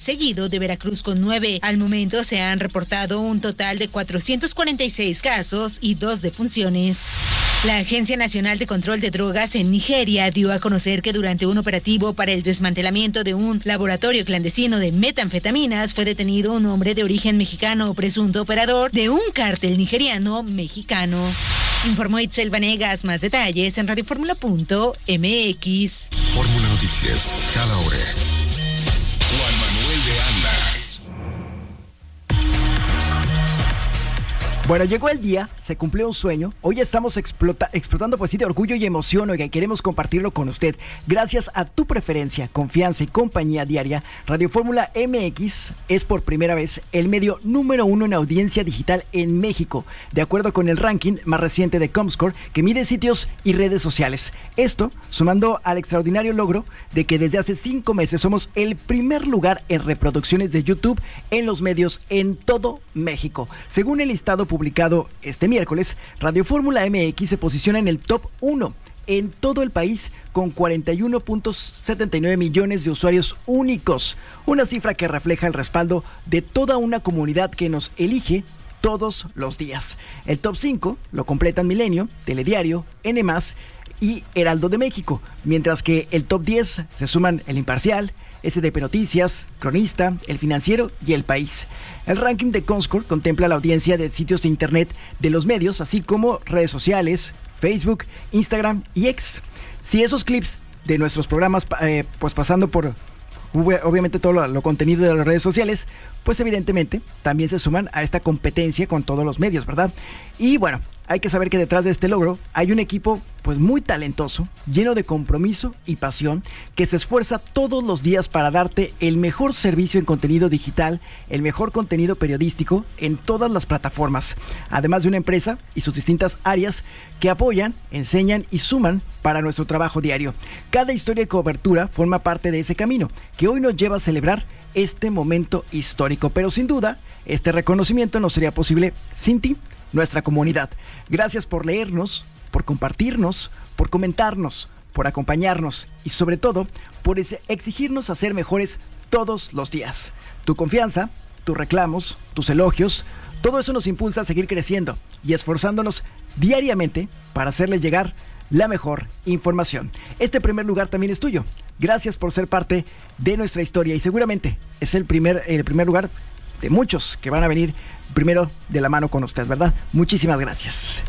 seguido de Veracruz con 9. Al momento se han reportado un total de 446 casos y 2 defunciones. La Agencia Nacional de Control de Drogas en Nigeria dio a conocer que durante un operativo para el desmantelamiento de un laboratorio clandestino de metanfetaminas fue detenido un hombre de origen mexicano, presunto operador de un cártel nigeriano mexicano. Informó Itzel Vanegas. Más detalles en radioformula.mx. Fórmula Noticias, cada hora. Juan Manuel de Anda. Bueno, llegó el día, se cumplió un sueño. Hoy estamos explotando pues sí de orgullo y emoción, oiga, y queremos compartirlo con usted. Gracias a tu preferencia, confianza y compañía diaria, Radio Fórmula MX es por primera vez el medio número 1 en audiencia digital en México, de acuerdo con el ranking más reciente de Comscore, que mide sitios y redes sociales. Esto sumando al extraordinario logro de que desde hace 5 meses somos el primer lugar en reproducciones de YouTube en los medios en todo México. Según el listado publicado este miércoles, Radio Fórmula MX se posiciona en el top 1 en todo el país con 41.79 millones de usuarios únicos, una cifra que refleja el respaldo de toda una comunidad que nos elige todos los días. El top 5 lo completan Milenio, Telediario, N+, y Heraldo de México, mientras que el top 10 se suman El Imparcial, SDP Noticias, Cronista, El Financiero y El País. El ranking de Comscore contempla la audiencia de sitios de internet de los medios, así como redes sociales, Facebook, Instagram y X. Si esos clips de nuestros programas, pues pasando por obviamente todo lo contenido de las redes sociales, pues evidentemente también se suman a esta competencia con todos los medios, ¿verdad? Y bueno, hay que saber que detrás de este logro hay un equipo pues muy talentoso, lleno de compromiso y pasión, que se esfuerza todos los días para darte el mejor servicio en contenido digital, el mejor contenido periodístico en todas las plataformas, además de una empresa y sus distintas áreas que apoyan, enseñan y suman para nuestro trabajo diario. Cada historia y cobertura forma parte de ese camino que hoy nos lleva a celebrar este momento histórico, pero sin duda este reconocimiento no sería posible sin ti, nuestra comunidad. Gracias por leernos, por compartirnos, por comentarnos, por acompañarnos y sobre todo por exigirnos a ser mejores todos los días. Tu confianza, tus reclamos, tus elogios, todo eso nos impulsa a seguir creciendo y esforzándonos diariamente para hacerles llegar la mejor información. Este primer lugar también es tuyo. Gracias por ser parte de nuestra historia y seguramente es el primer lugar de muchos que van a venir primero de la mano con usted, ¿verdad? Muchísimas gracias.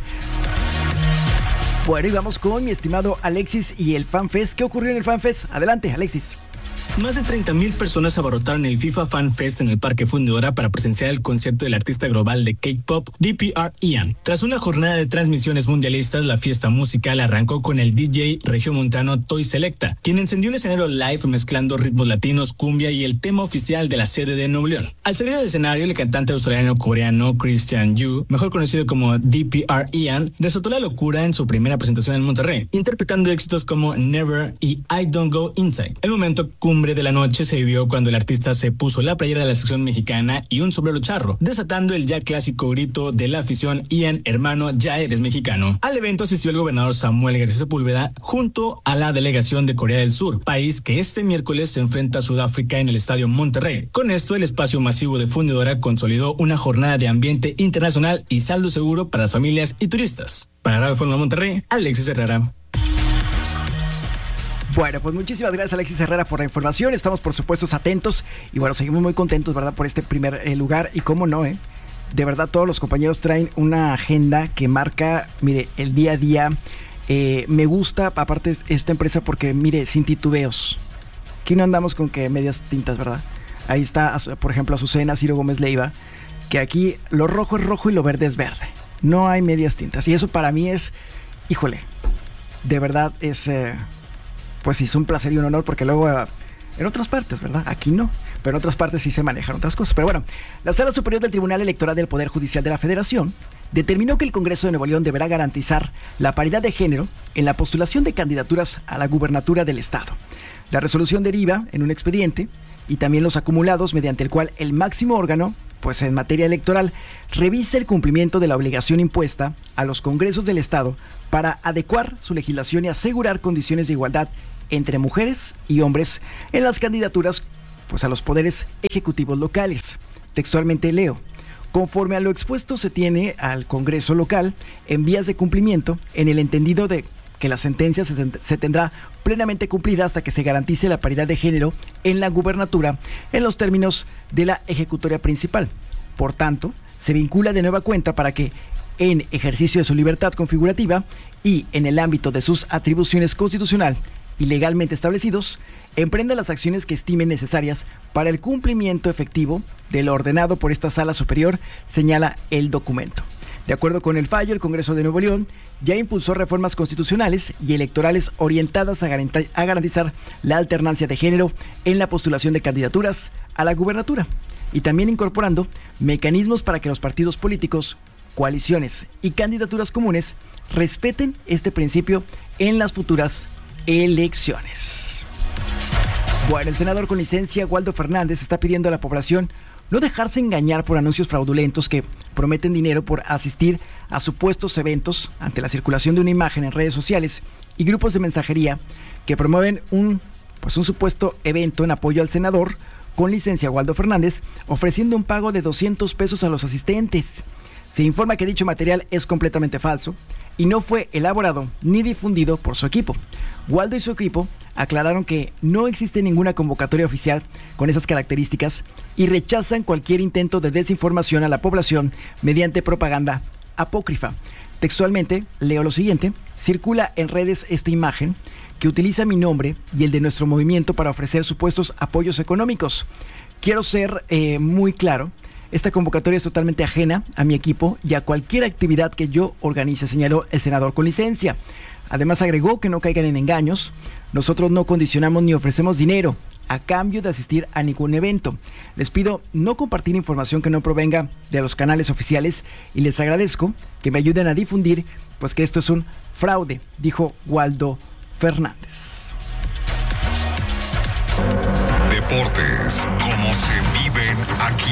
Bueno, y vamos con mi estimado Alexis y el FanFest. ¿Qué ocurrió en el FanFest? Adelante, Alexis. Más de 30,000 personas abarrotaron el FIFA Fan Fest en el Parque Fundidora para presenciar el concierto del artista global de K-pop, DPR Ian. Tras una jornada de transmisiones mundialistas, la fiesta musical arrancó con el DJ regiomontano Toy Selecta, quien encendió un escenario live mezclando ritmos latinos, cumbia y el tema oficial de la sede de Nuevo León. Al salir del escenario, el cantante australiano-coreano Christian Yu, mejor conocido como DPR Ian, desató la locura en su primera presentación en Monterrey, interpretando éxitos como Never y I Don't Go Inside. El momento cumbre de la noche se vivió cuando el artista se puso la playera de la sección mexicana y un sombrero charro, desatando el ya clásico grito de la afición: Ian, hermano, ya eres mexicano. Al evento asistió el gobernador Samuel García Sepúlveda junto a la delegación de Corea del Sur, país que este miércoles se enfrenta a Sudáfrica en el Estadio Monterrey. Con esto, el espacio masivo de Fundidora consolidó una jornada de ambiente internacional y saldo seguro para las familias y turistas. Para Radio Fórmula Monterrey, Alexis Herrera. Bueno, pues muchísimas gracias, Alexis Herrera, por la información. Estamos, por supuesto, atentos y bueno, seguimos muy contentos, ¿verdad?, por este primer lugar. Y cómo no, de verdad, todos los compañeros traen una agenda que marca, mire, el día a día. Me gusta, aparte, esta empresa porque, mire, sin titubeos. Aquí no andamos con que medias tintas, ¿verdad? Ahí está, por ejemplo, Azucena Ciro Gómez Leiva, que aquí lo rojo es rojo y lo verde es verde. No hay medias tintas. Y eso para mí es, híjole, de verdad es... pues sí, es un placer y un honor porque luego en otras partes, ¿verdad? Aquí no, pero en otras partes sí se manejan otras cosas. Pero bueno, la Sala Superior del Tribunal Electoral del Poder Judicial de la Federación determinó que el Congreso de Nuevo León deberá garantizar la paridad de género en la postulación de candidaturas a la gubernatura del Estado. La resolución deriva en un expediente y también los acumulados mediante el cual el máximo órgano, pues en materia electoral, revisa el cumplimiento de la obligación impuesta a los congresos del Estado para adecuar su legislación y asegurar condiciones de igualdad entre mujeres y hombres en las candidaturas pues a los poderes ejecutivos locales. Textualmente leo: conforme a lo expuesto, se tiene al Congreso local en vías de cumplimiento, en el entendido de que la sentencia se tendrá plenamente cumplida hasta que se garantice la paridad de género en la gubernatura en los términos de la ejecutoria principal. Por tanto, se vincula de nueva cuenta para que, en ejercicio de su libertad configurativa y en el ámbito de sus atribuciones constitucional y legalmente establecidos, emprenda las acciones que estimen necesarias para el cumplimiento efectivo de lo ordenado por esta Sala Superior, señala el documento. De acuerdo con el fallo, el Congreso de Nuevo León ya impulsó reformas constitucionales y electorales orientadas a garantizar la alternancia de género en la postulación de candidaturas a la gubernatura, y también incorporando mecanismos para que los partidos políticos, coaliciones y candidaturas comunes respeten este principio en las futuras elecciones. Bueno, el senador con licencia Waldo Fernández está pidiendo a la población no dejarse engañar por anuncios fraudulentos que prometen dinero por asistir a supuestos eventos ante la circulación de una imagen en redes sociales y grupos de mensajería que promueven un supuesto evento en apoyo al senador con licencia Waldo Fernández, ofreciendo un pago de 200 pesos a los asistentes. Se informa que dicho material es completamente falso y no fue elaborado ni difundido por su equipo. Waldo y su equipo aclararon que no existe ninguna convocatoria oficial con esas características y rechazan cualquier intento de desinformación a la población mediante propaganda apócrifa. Textualmente, leo lo siguiente: circula en redes esta imagen que utiliza mi nombre y el de nuestro movimiento para ofrecer supuestos apoyos económicos. Quiero ser muy claro. Esta convocatoria es totalmente ajena a mi equipo y a cualquier actividad que yo organice, señaló el senador con licencia. Además agregó que no caigan en engaños. Nosotros no condicionamos ni ofrecemos dinero a cambio de asistir a ningún evento. Les pido no compartir información que no provenga de los canales oficiales y les agradezco que me ayuden a difundir, pues que esto es un fraude, dijo Waldo Fernández. Deportes, como se viven aquí.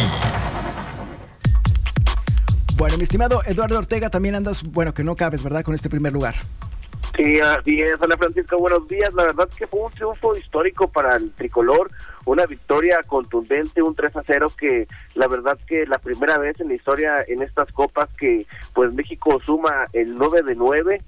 Bueno, mi estimado Eduardo Ortega, también andas, que no cabes, ¿verdad?, con este primer lugar. Sí, así es, Ana Francisca, buenos días. La verdad que fue un triunfo histórico para el tricolor, una victoria contundente, un 3-0 que la verdad que la primera vez en la historia en estas copas que pues México suma el 9 de 9,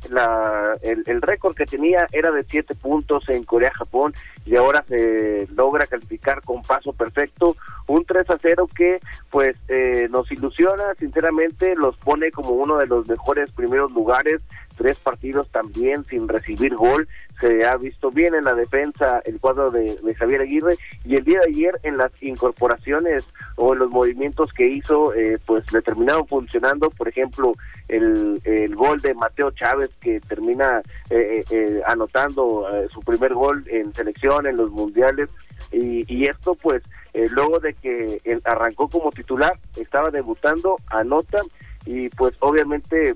el récord que tenía era de 7 puntos en Corea-Japón y ahora se logra calificar con paso perfecto, un 3-0 que pues nos ilusiona, sinceramente los pone como uno de los mejores primeros lugares. 3 partidos también sin recibir gol, se ha visto bien en la defensa el cuadro de Javier Aguirre, y el día de ayer en las incorporaciones o en los movimientos que hizo, pues le terminaron funcionando. Por ejemplo, el gol de Mateo Chávez, que termina anotando su primer gol en selección en los mundiales, y esto pues luego de que él arrancó como titular, estaba debutando, anota, y pues obviamente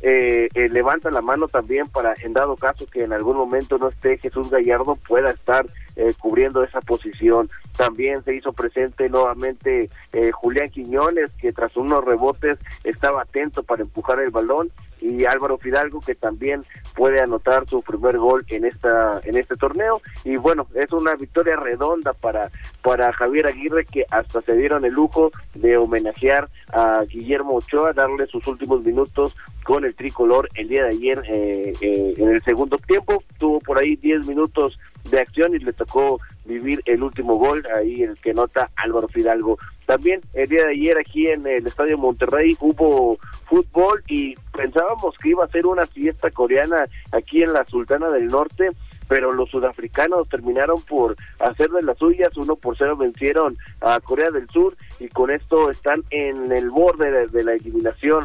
levanta la mano también para, en dado caso que en algún momento no esté Jesús Gallardo, pueda estar cubriendo esa posición. También se hizo presente nuevamente Julián Quiñones, que tras unos rebotes estaba atento para empujar el balón, y Álvaro Fidalgo, que también puede anotar su primer gol en este torneo. Y bueno, es una victoria redonda para Javier Aguirre, que hasta se dieron el lujo de homenajear a Guillermo Ochoa, darle sus últimos minutos con el tricolor el día de ayer. En el segundo tiempo tuvo por ahí 10 minutos de acción y le tocó vivir el último gol, ahí el que nota Álvaro Fidalgo. También el día de ayer aquí en el Estadio Monterrey hubo fútbol y pensábamos que iba a ser una fiesta coreana aquí en la Sultana del Norte, pero los sudafricanos terminaron por hacer de las suyas. 1-0 vencieron a Corea del Sur, y con esto están en el borde de la eliminación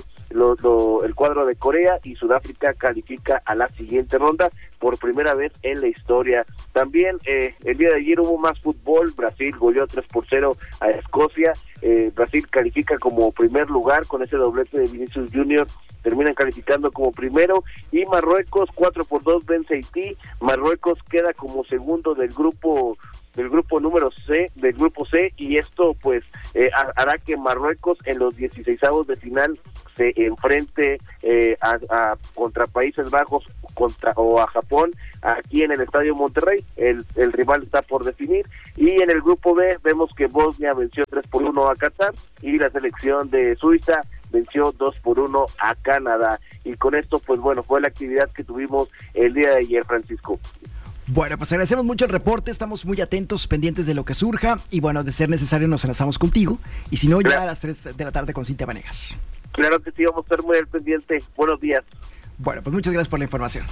el cuadro de Corea, y Sudáfrica califica a la siguiente ronda por primera vez en la historia. También el día de ayer hubo más fútbol. Brasil goleó 3-0 a Escocia. Brasil califica como primer lugar con ese doblete de Vinicius Junior, terminan calificando como primero, y Marruecos 4-2 vence a Haití. Marruecos queda como segundo del grupo del grupo número C, del grupo C, y esto pues hará que Marruecos en los 16avos de final se enfrente contra Países Bajos o a Japón aquí en el Estadio Monterrey. El rival está por definir, y en el grupo B vemos que Bosnia venció 3-1 a Qatar y la selección de Suiza venció 2-1 a Canadá. Y con esto pues bueno, fue la actividad que tuvimos el día de ayer, Francisco. Bueno, pues agradecemos mucho el reporte, estamos muy atentos, pendientes de lo que surja, y bueno, de ser necesario nos enlazamos contigo, y si no, ya a las 3 de la tarde con Cintia Vanegas. Claro que sí, vamos a estar muy al pendiente. Buenos días. Bueno, pues muchas gracias por la información.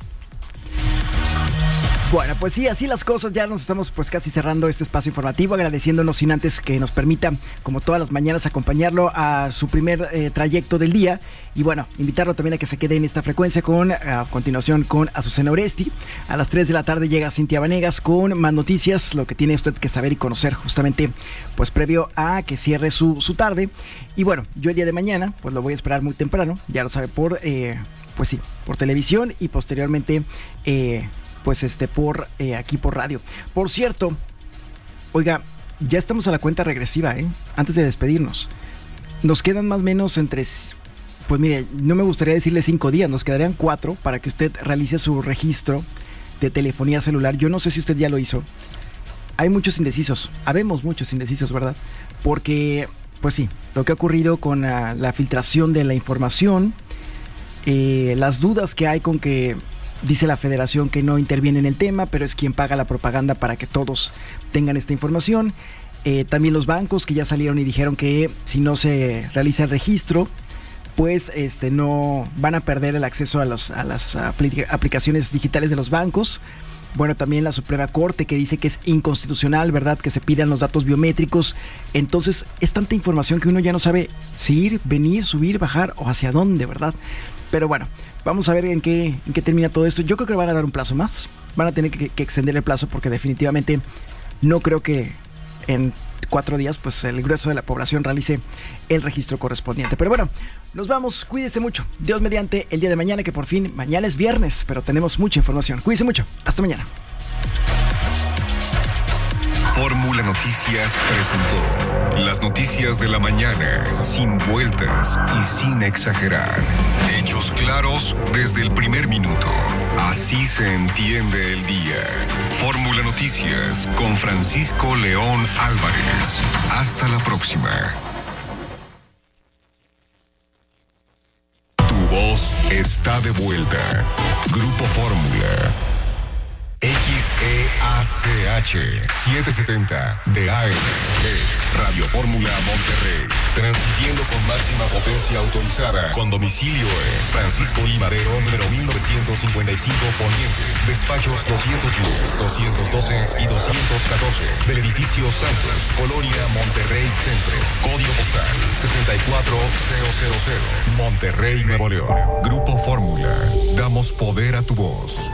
Bueno, pues sí, así las cosas, ya nos estamos pues casi cerrando este espacio informativo, agradeciéndonos sin antes que nos permita, como todas las mañanas, acompañarlo a su primer trayecto del día, y bueno, invitarlo también a que se quede en esta frecuencia a continuación con Azucena Oresti. A las 3 de la tarde llega Cintia Vanegas con más noticias, lo que tiene usted que saber y conocer justamente pues previo a que cierre su tarde. Y bueno, yo el día de mañana pues lo voy a esperar muy temprano, ya lo sabe, por televisión, y posteriormente por aquí por radio. Por cierto, oiga, ya estamos a la cuenta regresiva, antes de despedirnos. Nos quedan más o menos pues mire, no me gustaría decirle 5 días, nos quedarían 4 para que usted realice su registro de telefonía celular. Yo no sé si usted ya lo hizo. Hay muchos indecisos, habemos muchos indecisos, ¿verdad? Porque, pues sí, lo que ha ocurrido con la filtración de la información, las dudas que hay con que dice la Federación que no interviene en el tema, pero es quien paga la propaganda para que todos tengan esta información. También los bancos que ya salieron y dijeron que si no se realiza el registro, pues no van a perder el acceso a las aplicaciones digitales de los bancos. Bueno, también la Suprema Corte que dice que es inconstitucional, ¿verdad?, que se pidan los datos biométricos. Entonces es tanta información que uno ya no sabe si ir, venir, subir, bajar o hacia dónde, ¿verdad? Pero bueno, vamos a ver en qué termina todo esto. Yo creo que van a dar un plazo más. Van a tener que extender el plazo, porque definitivamente no creo que en 4 días pues el grueso de la población realice el registro correspondiente. Pero bueno, nos vamos. Cuídese mucho. Dios mediante, el día de mañana, que por fin mañana es viernes, pero tenemos mucha información. Cuídese mucho. Hasta mañana. Fórmula Noticias presentó las noticias de la mañana, sin vueltas y sin exagerar. Hechos claros desde el primer minuto. Así se entiende el día. Fórmula Noticias con Francisco León Álvarez. Hasta la próxima. Tu voz está de vuelta. Grupo Fórmula. XEACH 770 de AM es Radio Fórmula Monterrey, transmitiendo con máxima potencia autorizada, con domicilio en Francisco I. Madero, número 1955 Poniente, despachos 210, 212 y 214 del edificio Santos, Colonia Monterrey Centro, código postal 64000, Monterrey, Nuevo León. Grupo Fórmula, damos poder a tu voz.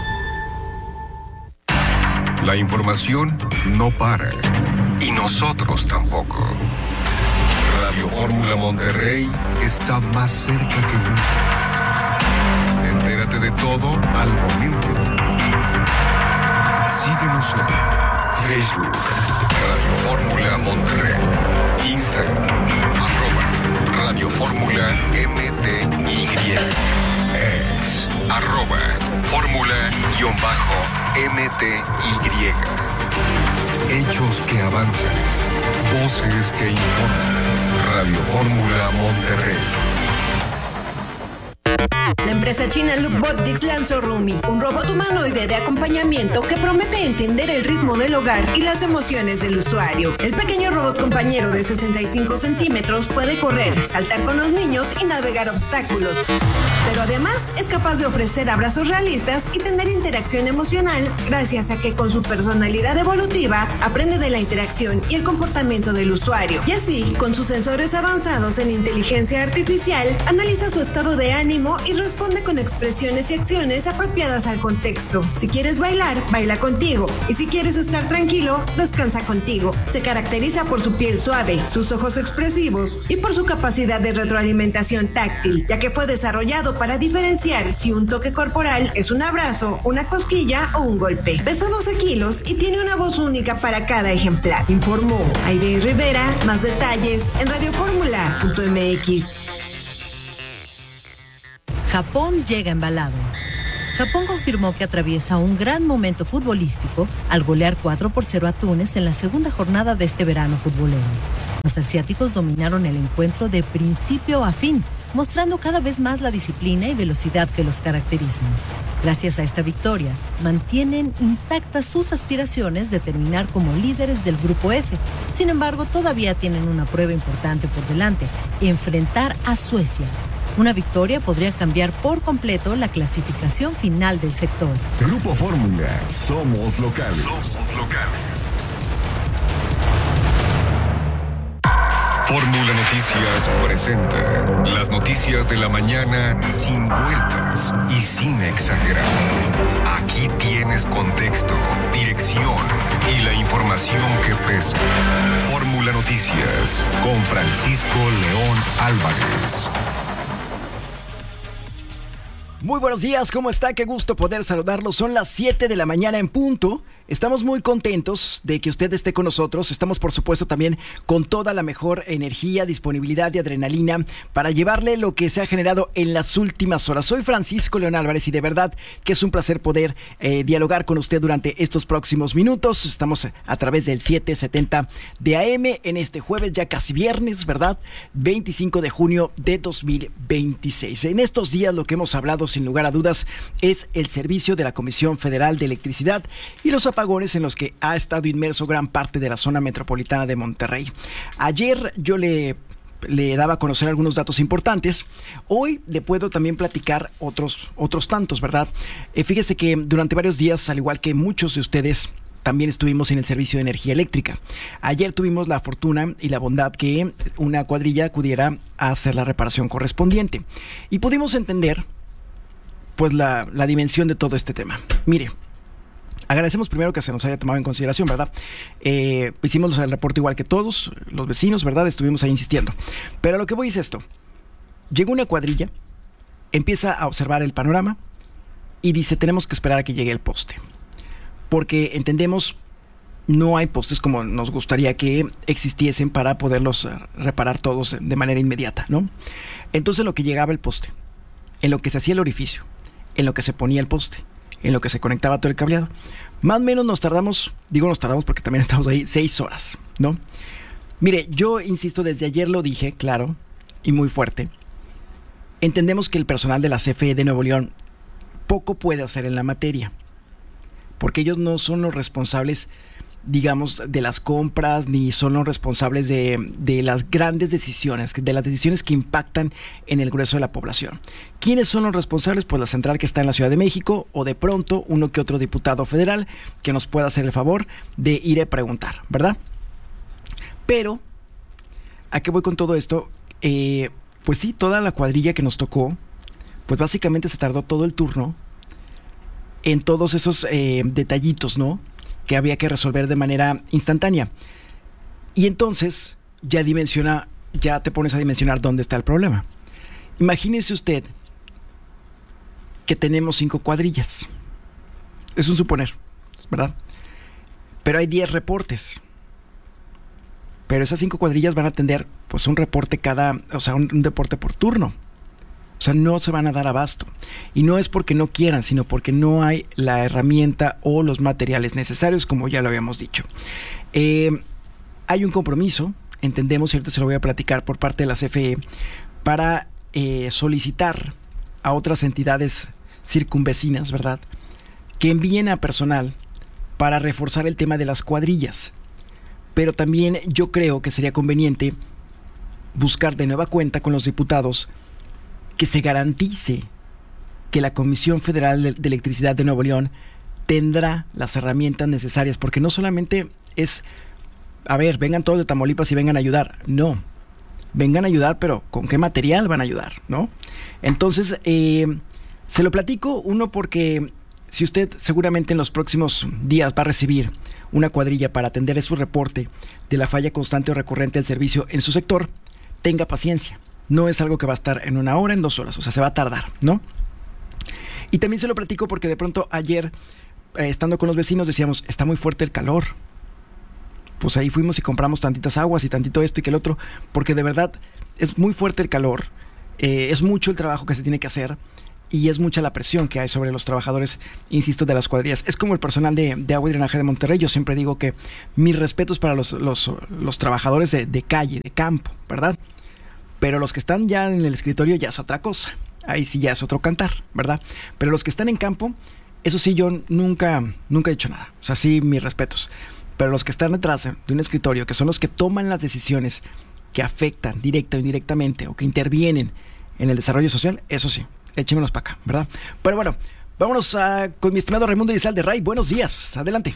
La información no para, y nosotros tampoco. Radio Fórmula Monterrey está más cerca que nunca. Entérate de todo al momento. Síguenos en Facebook, Radio Fórmula Monterrey, Instagram, @Radio Fórmula MTY, ex, @Fórmula_MTY. Hechos que avanzan, voces que informan. Radio Fórmula Monterrey. La empresa china Lookbotics lanzó Rumi, un robot humanoide de acompañamiento que promete entender el ritmo del hogar y las emociones del usuario. El pequeño robot compañero de 65 centímetros puede correr, saltar con los niños y navegar obstáculos. Pero además es capaz de ofrecer abrazos realistas y tener interacción emocional gracias a que con su personalidad evolutiva aprende de la interacción y el comportamiento del usuario. Y así, con sus sensores avanzados en inteligencia artificial, analiza su estado de ánimo y y responde con expresiones y acciones apropiadas al contexto. Si quieres bailar, baila contigo. Y si quieres estar tranquilo, descansa contigo. Se caracteriza por su piel suave, sus ojos expresivos y por su capacidad de retroalimentación táctil, ya que fue desarrollado para diferenciar si un toque corporal es un abrazo, una cosquilla o un golpe. Pesa 12 kilos y tiene una voz única para cada ejemplar. Informó Aide Rivera. Más detalles en radioformula.mx. Japón llega embalado. Japón confirmó que atraviesa un gran momento futbolístico al golear 4-0 a Túnez en la segunda jornada de este verano futbolero. Los asiáticos dominaron el encuentro de principio a fin, mostrando cada vez más la disciplina y velocidad que los caracterizan. Gracias a esta victoria, mantienen intactas sus aspiraciones de terminar como líderes del Grupo F. Sin embargo, todavía tienen una prueba importante por delante: enfrentar a Suecia. Una victoria podría cambiar por completo la clasificación final del sector. Grupo Fórmula, somos locales. Fórmula Noticias presenta las noticias de la mañana sin vueltas y sin exagerar. Aquí tienes contexto, dirección y la información que pesa. Fórmula Noticias con Francisco León Álvarez. Muy buenos días, ¿cómo está? Qué gusto poder saludarlos. Son las 7 de la mañana en punto. Estamos muy contentos de que usted esté con nosotros. Estamos, por supuesto, también con toda la mejor energía, disponibilidad y adrenalina para llevarle lo que se ha generado en las últimas horas. Soy Francisco León Álvarez y de verdad que es un placer poder dialogar con usted durante estos próximos minutos. Estamos a través del 770 de AM en este jueves, ya casi viernes, ¿verdad? 25 de junio de 2026. En estos días lo que hemos hablado, sin lugar a dudas, es el servicio de la Comisión Federal de Electricidad y los apagones en los que ha estado inmerso gran parte de la zona metropolitana de Monterrey. Ayer yo le daba a conocer algunos datos importantes. Hoy le puedo también platicar otros tantos, ¿verdad? Fíjese que durante varios días, al igual que muchos de ustedes, también estuvimos en el servicio de energía eléctrica. Ayer tuvimos la fortuna y la bondad que una cuadrilla acudiera a hacer la reparación correspondiente. Y pudimos entender pues la dimensión de todo este tema. Mire, agradecemos primero que se nos haya tomado en consideración, ¿verdad? Hicimos el reporte igual que todos, los vecinos, ¿verdad? Estuvimos ahí insistiendo. Pero lo que voy es esto. Llegó una cuadrilla, empieza a observar el panorama y dice, tenemos que esperar a que llegue el poste. Porque entendemos, no hay postes como nos gustaría que existiesen para poderlos reparar todos de manera inmediata, ¿no? Entonces lo que llegaba el poste, en lo que se hacía el orificio, en lo que se ponía el poste, en lo que se conectaba todo el cableado, más o menos nos tardamos porque también estamos ahí 6 horas, ¿no? Mire, yo insisto, desde ayer lo dije, claro, y muy fuerte. Entendemos que el personal de la CFE de Nuevo León poco puede hacer en la materia, porque ellos no son los responsables, digamos, de las compras, ni son los responsables de las grandes decisiones, de las decisiones que impactan en el grueso de la población. ¿Quiénes son los responsables? Pues la central que está en la Ciudad de México, o de pronto uno que otro diputado federal que nos pueda hacer el favor de ir a preguntar, ¿verdad? Pero, ¿a qué voy con todo esto? Pues sí, toda la cuadrilla que nos tocó, pues básicamente se tardó todo el turno en todos esos detallitos, ¿no?, que había que resolver de manera instantánea. Y entonces ya te pones a dimensionar dónde está el problema. Imagínese usted que tenemos 5 cuadrillas. Es un suponer, ¿verdad? Pero hay 10 reportes. Pero esas 5 cuadrillas van a atender pues un reporte un reporte por turno. O sea, no se van a dar abasto. Y no es porque no quieran, sino porque no hay la herramienta o los materiales necesarios, como ya lo habíamos dicho. Hay un compromiso, entendemos, y ahorita se lo voy a platicar, por parte de la CFE, para solicitar a otras entidades circunvecinas, ¿verdad?, que envíen a personal para reforzar el tema de las cuadrillas. Pero también yo creo que sería conveniente buscar de nueva cuenta con los diputados que se garantice que la Comisión Federal de Electricidad de Nuevo León tendrá las herramientas necesarias, porque no solamente es, vengan todos de Tamaulipas y vengan a ayudar, no. vengan a ayudar, pero ¿con qué material van a ayudar, no? Entonces, se lo platico, uno, porque si usted seguramente en los próximos días va a recibir una cuadrilla para atender su reporte de la falla constante o recurrente del servicio en su sector, tenga paciencia. No es algo que va a estar en 1 hora, en 2 horas, o sea, se va a tardar, ¿no? Y también se lo platico porque de pronto ayer, estando con los vecinos, decíamos, está muy fuerte el calor. Pues ahí fuimos y compramos tantitas aguas y tantito esto y que el otro, porque de verdad es muy fuerte el calor, es mucho el trabajo que se tiene que hacer y es mucha la presión que hay sobre los trabajadores, insisto, de las cuadrillas. Es como el personal de agua y drenaje de Monterrey. Yo siempre digo que mis respetos para los trabajadores de calle, de campo, ¿verdad? Pero los que están ya en el escritorio ya es otra cosa, ahí sí ya es otro cantar, ¿verdad? Pero los que están en campo, eso sí, yo nunca he dicho nada, o sea, sí, mis respetos. Pero los que están detrás de un escritorio, que son los que toman las decisiones que afectan directa o indirectamente o que intervienen en el desarrollo social, eso sí, échemelos para acá, ¿verdad? Pero bueno, vámonos con mi estimado Raimundo Elizalde. Ray, buenos días, adelante.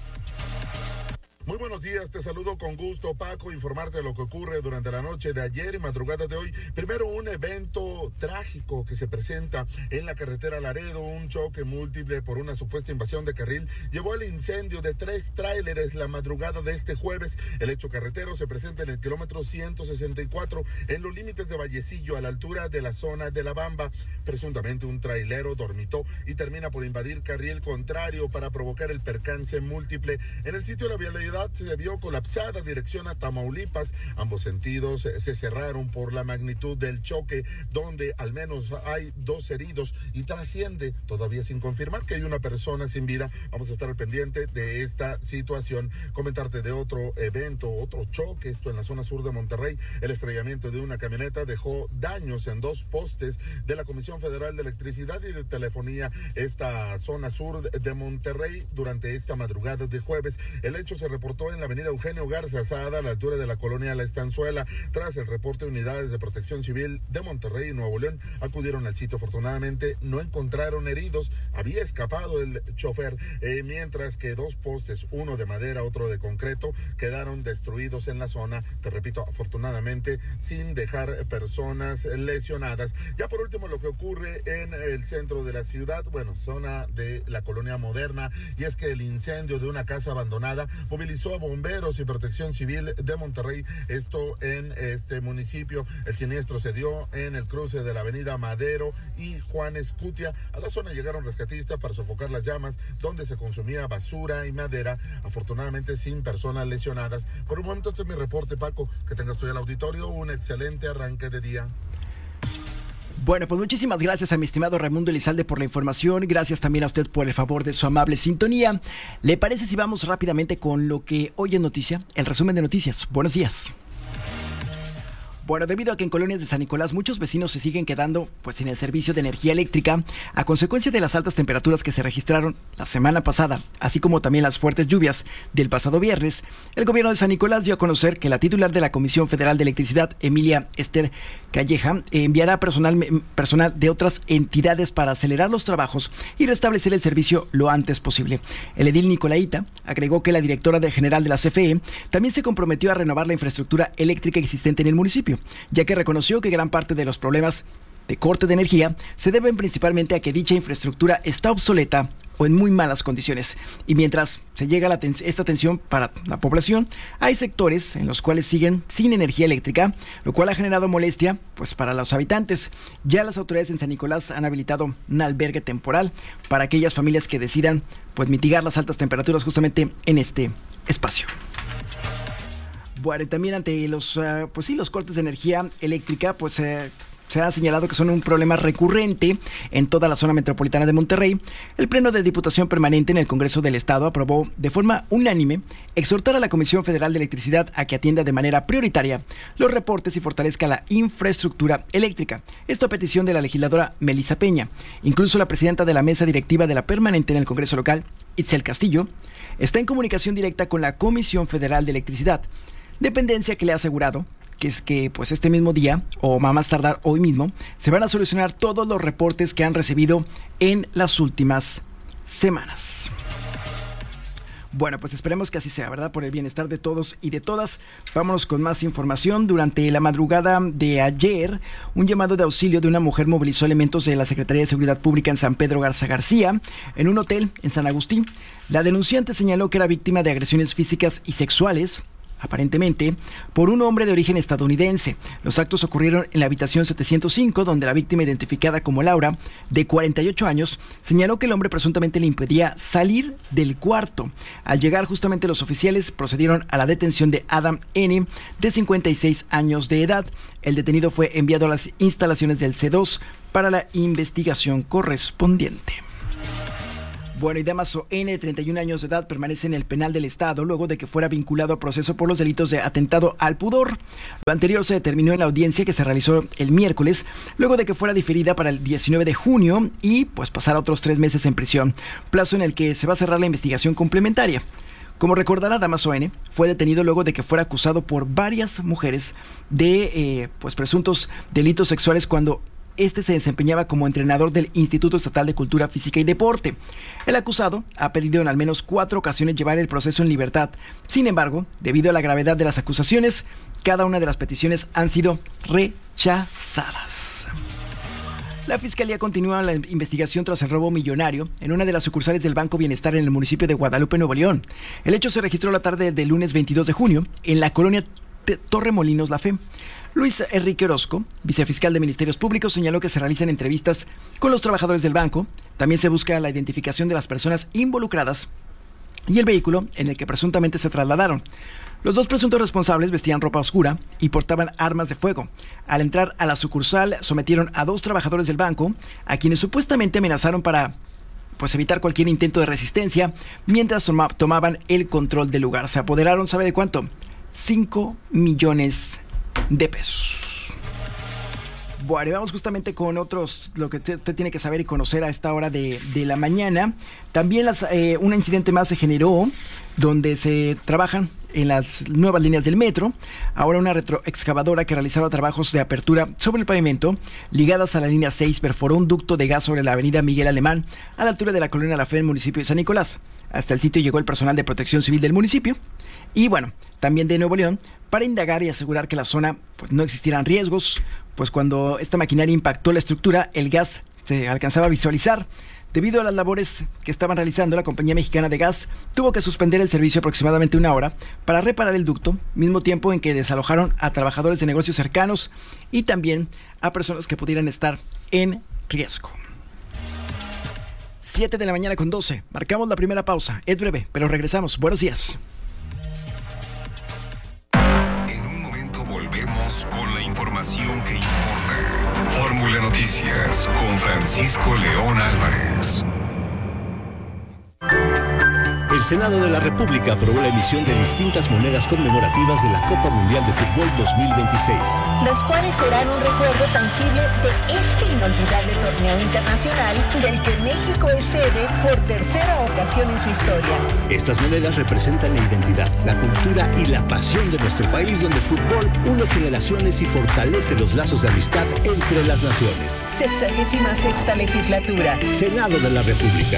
Muy buenos días, te saludo con gusto, Paco, informarte de lo que ocurre durante la noche de ayer y madrugada de hoy. Primero, un evento trágico que se presenta en la carretera Laredo, un choque múltiple por una supuesta invasión de carril llevó al incendio de 3 tráileres la madrugada de este jueves. El hecho carretero se presenta en el kilómetro 164 en los límites de Vallecillo, a la altura de la zona de La Bamba. Presuntamente un trailero dormitó y termina por invadir carril contrario para provocar el percance múltiple. En el sitio la vialidad se vio colapsada dirección a Tamaulipas. Ambos sentidos se cerraron por la magnitud del choque, donde al menos hay 2 heridos y trasciende, todavía sin confirmar, que hay una persona sin vida. Vamos a estar al pendiente de esta situación. Comentarte de otro evento, otro choque, esto en la zona sur de Monterrey. El estrellamiento de una camioneta dejó daños en 2 postes de la Comisión Federal de Electricidad y de Telefonía, esta zona sur de Monterrey, durante esta madrugada de jueves. El hecho se reportó en la avenida Eugenio Garza Asada, a la altura de la colonia La Estanzuela. Tras el reporte, unidades de protección civil de Monterrey y Nuevo León acudieron al sitio. Afortunadamente no encontraron heridos, había escapado el chofer, mientras que 2 postes, uno de madera, otro de concreto, quedaron destruidos en la zona. Te repito, afortunadamente sin dejar personas lesionadas. Ya por último, lo que ocurre en el centro de la ciudad, bueno, zona de la colonia Moderna, y es que el incendio de una casa abandonada movilizó a bomberos y protección civil de Monterrey, esto en este municipio. El siniestro se dio en el cruce de la avenida Madero y Juan Escutia. A la zona llegaron rescatistas para sofocar las llamas, donde se consumía basura y madera, afortunadamente sin personas lesionadas. Por un momento, este es mi reporte, Paco. Que tengas tú el auditorio un excelente arranque de día. Bueno, pues muchísimas gracias a mi estimado Raimundo Elizalde por la información. Gracias también a usted por el favor de su amable sintonía. ¿Le parece si vamos rápidamente con lo que hoy es noticia? El resumen de noticias. Buenos días. Bueno, debido a que en colonias de San Nicolás muchos vecinos se siguen quedando pues sin el servicio de energía eléctrica a consecuencia de las altas temperaturas que se registraron la semana pasada, así como también las fuertes lluvias del pasado viernes, el gobierno de San Nicolás dio a conocer que la titular de la Comisión Federal de Electricidad, Emilia Esther Calleja, enviará personal de otras entidades para acelerar los trabajos y restablecer el servicio lo antes posible. El edil Nicolaita agregó que la directora general de la CFE también se comprometió a renovar la infraestructura eléctrica existente en el municipio, ya que reconoció que gran parte de los problemas de corte de energía se deben principalmente a que dicha infraestructura está obsoleta o en muy malas condiciones. Y mientras se llega esta tensión para la población, hay sectores en los cuales siguen sin energía eléctrica, lo cual ha generado molestia pues para los habitantes. Ya las autoridades en San Nicolás han habilitado un albergue temporal para aquellas familias que decidan pues mitigar las altas temperaturas justamente en este espacio. Bueno, también ante los cortes de energía eléctrica, pues se ha señalado que son un problema recurrente en toda la zona metropolitana de Monterrey. El Pleno de Diputación Permanente en el Congreso del Estado aprobó de forma unánime exhortar a la Comisión Federal de Electricidad a que atienda de manera prioritaria los reportes y fortalezca la infraestructura eléctrica. Esto a petición de la legisladora Melissa Peña. Incluso la presidenta de la mesa directiva de la Permanente en el Congreso local, Itzel Castillo, está en comunicación directa con la Comisión Federal de Electricidad, dependencia que le ha asegurado que es que pues este mismo día o más tardar hoy mismo se van a solucionar todos los reportes que han recibido en las últimas semanas. Bueno, pues esperemos que así sea, ¿verdad? Por el bienestar de todos y de todas. Vámonos con más información. Durante la madrugada de ayer, un llamado de auxilio de una mujer movilizó elementos de la Secretaría de Seguridad Pública en San Pedro Garza García, en un hotel en San Agustín. La denunciante señaló que era víctima de agresiones físicas y sexuales, aparentemente, por un hombre de origen estadounidense. Los actos ocurrieron en la habitación 705, donde la víctima, identificada como Laura, de 48 años, señaló que el hombre presuntamente le impedía salir del cuarto. Al llegar, justamente los oficiales procedieron a la detención de Adam N., de 56 años de edad. El detenido fue enviado a las instalaciones del C2 para la investigación correspondiente. Bueno, y Damaso N., de 31 años de edad, permanece en el penal del Estado luego de que fuera vinculado a proceso por los delitos de atentado al pudor. Lo anterior se determinó en la audiencia que se realizó el miércoles, luego de que fuera diferida para el 19 de junio y pues pasara otros 3 meses en prisión, plazo en el que se va a cerrar la investigación complementaria. Como recordará, Damaso N. fue detenido luego de que fuera acusado por varias mujeres de presuntos delitos sexuales cuando este se desempeñaba como entrenador del Instituto Estatal de Cultura Física y Deporte. El acusado ha pedido en al menos 4 ocasiones llevar el proceso en libertad. Sin embargo, debido a la gravedad de las acusaciones, cada una de las peticiones han sido rechazadas. La Fiscalía continúa la investigación tras el robo millonario en una de las sucursales del Banco Bienestar en el municipio de Guadalupe, Nuevo León. El hecho se registró la tarde del lunes 22 de junio en la colonia Torremolinos La Fe. Luis Enrique Orozco, vicefiscal de Ministerios Públicos, señaló que se realizan entrevistas con los trabajadores del banco. También se busca la identificación de las personas involucradas y el vehículo en el que presuntamente se trasladaron. Los 2 presuntos responsables vestían ropa oscura y portaban armas de fuego. Al entrar a la sucursal, sometieron a 2 trabajadores del banco, a quienes supuestamente amenazaron para evitar cualquier intento de resistencia, mientras tomaban el control del lugar. Se apoderaron, ¿sabe de cuánto? 5 millones de pesos. Bueno, y vamos justamente con otros, lo que usted tiene que saber y conocer a esta hora de la mañana. También un incidente más se generó donde se trabajan en las nuevas líneas del metro. Ahora una retroexcavadora que realizaba trabajos de apertura sobre el pavimento ligadas a la línea 6 perforó un ducto de gas sobre la avenida Miguel Alemán a la altura de la colonia La Fe en el municipio de San Nicolás. Hasta el sitio llegó el personal de protección civil del municipio y también de Nuevo León para indagar y asegurar que la zona no existieran riesgos, pues cuando esta maquinaria impactó la estructura, el gas se alcanzaba a visualizar. Debido a las labores que estaban realizando, la Compañía Mexicana de Gas tuvo que suspender el servicio aproximadamente 1 hora para reparar el ducto, mismo tiempo en que desalojaron a trabajadores de negocios cercanos y también a personas que pudieran estar en riesgo. 7 de la mañana con 12. Marcamos la primera pausa. Es breve, pero regresamos. Buenos días. Volvemos con la información que importa. Fórmula Noticias con Francisco León Álvarez. El Senado de la República aprobó la emisión de distintas monedas conmemorativas de la Copa Mundial de Fútbol 2026. Las cuales serán un recuerdo tangible de este inolvidable torneo internacional del que México es sede por 3ª ocasión en su historia. Estas monedas representan la identidad, la cultura y la pasión de nuestro país, donde el fútbol une generaciones y fortalece los lazos de amistad entre las naciones. 66ª legislatura. Senado de la República.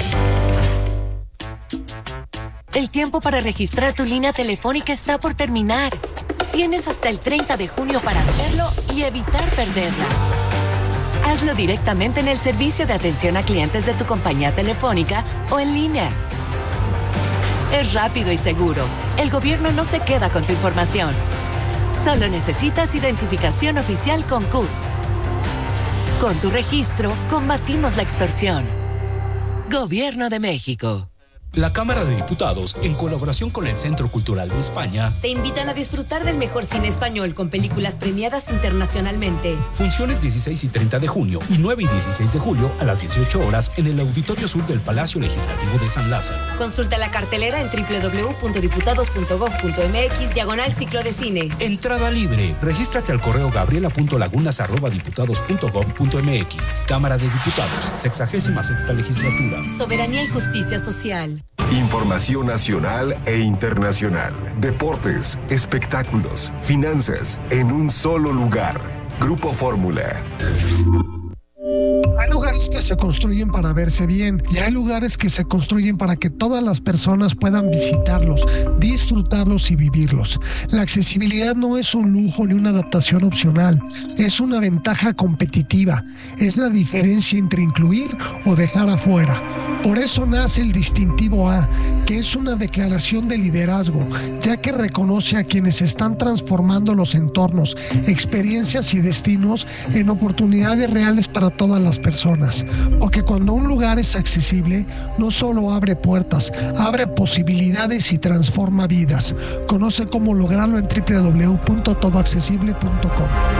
El tiempo para registrar tu línea telefónica está por terminar. Tienes hasta el 30 de junio para hacerlo y evitar perderla. Hazlo directamente en el servicio de atención a clientes de tu compañía telefónica o en línea. Es rápido y seguro. El gobierno no se queda con tu información. Solo necesitas identificación oficial con CUT. Con tu registro, combatimos la extorsión. Gobierno de México. La Cámara de Diputados, en colaboración con el Centro Cultural de España, te invitan a disfrutar del mejor cine español con películas premiadas internacionalmente. Funciones 16 y 30 de junio y 9 y 16 de julio a las 18 horas en el Auditorio Sur del Palacio Legislativo de San Lázaro. Consulta la cartelera en www.diputados.gov.mx/ciclo de cine. Entrada libre. Regístrate al correo gabriela.lagunas@diputados.gov.mx. Cámara de Diputados, 66ª legislatura. Soberanía y justicia social. Información nacional e internacional. Deportes, espectáculos, finanzas, en un solo lugar. Grupo Fórmula. lugares que se construyen para verse bien y hay lugares que se construyen para que todas las personas puedan visitarlos, disfrutarlos y vivirlos. La accesibilidad no es un lujo ni una adaptación opcional, es una ventaja competitiva, es la diferencia entre incluir o dejar afuera. Por eso nace el distintivo A, que es una declaración de liderazgo, ya que reconoce a quienes están transformando los entornos, experiencias y destinos en oportunidades reales para todas las personas. Porque cuando un lugar es accesible, no solo abre puertas, abre posibilidades y transforma vidas. Conoce cómo lograrlo en www.todoaccesible.com.